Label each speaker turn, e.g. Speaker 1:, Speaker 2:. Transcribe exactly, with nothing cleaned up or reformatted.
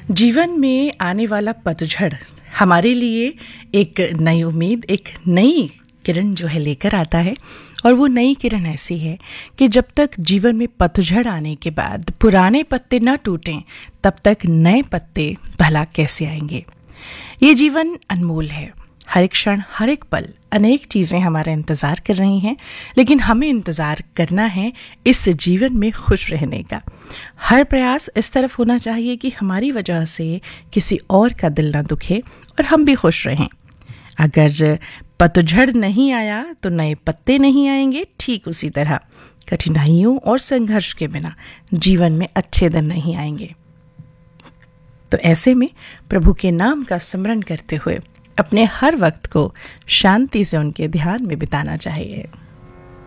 Speaker 1: जीवन में आने वाला पतझड़ हमारे लिए एक नई उम्मीद, एक नई किरण जो है लेकर आता है। और वो नई किरण ऐसी है कि जब तक जीवन में पतझड़ आने के बाद पुराने पत्ते न टूटें, तब तक नए पत्ते भला कैसे आएंगे। ये जीवन अनमोल है। हर एक क्षण, हर एक पल अनेक चीज़ें हमारा इंतज़ार कर रही हैं, लेकिन हमें इंतज़ार करना है इस जीवन में खुश रहने का। हर प्रयास इस तरफ होना चाहिए कि हमारी वजह से किसी और का दिल ना दुखे और हम भी खुश रहें। अगर पतझड़ नहीं आया तो नए पत्ते नहीं आएंगे। ठीक उसी तरह कठिनाइयों और संघर्ष के बिना जीवन में अच्छे दिन नहीं आएंगे। तो ऐसे में प्रभु के नाम का स्मरण करते हुए अपने हर वक्त को शांति से उनके ध्यान में बिताना चाहिए।